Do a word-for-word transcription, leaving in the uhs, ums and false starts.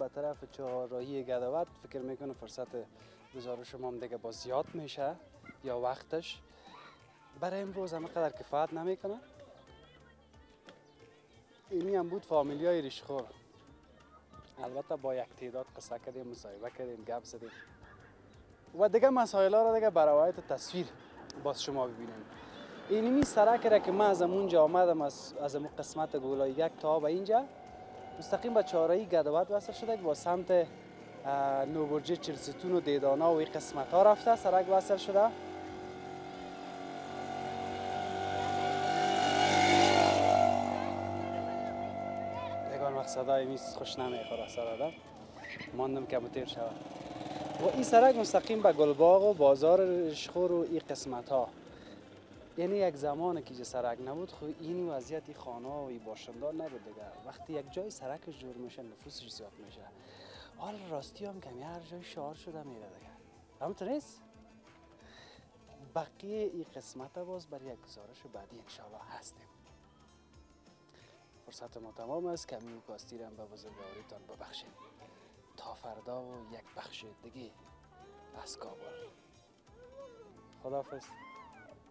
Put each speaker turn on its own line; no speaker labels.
به طرف چهارراهی گدوات. فکر میکنم فرصت گزارش ما هم دیگه با زیاد میشه یا وقتش برای امروز همه قدر کفایت نمیکنه. اینی هم بود فامیلیای ریشخور. البته با یک تعداد قصه کردیم، مصاحبه کردیم، گپ زدیم و دیگه مسائل ها را دیگه به روایت تصویر باز شما ببینیم. اینمی سرک را که من از اونجا آمدم، از از اون قسمت گولای یک تا به اینجا مستقیم به چهارراهی گدوات وصل شده که با سمت نوبرجه چلستون و دیدانا و این قسمت ها رفته سرک وصل شده. دیگه مقصدای میز خوش نمیخوره سرادا ماندم که متیر شود و این سرک مستقیم به گلباغ و بازار ریشخور و این قسمت ها. یعنی یک زمانی که سرک نبود خو این وضعیت این خانه و این باشندگان نبود دیگه. وقتی یک جای سرکش جور میشه نفوسش زیاد میشه. حال راستی هم کمی هر جای شعار شده میره دیگه. همونطور نیست؟ بقیه این قسمت باز برای یک گزارش بعدی انشاءالله هستیم. فرصت ما تمام است. کمی و کاستی را به بزرگواریتان ببخشید. تا فردا و یک بخش دیگه از کابل. خداحافظ.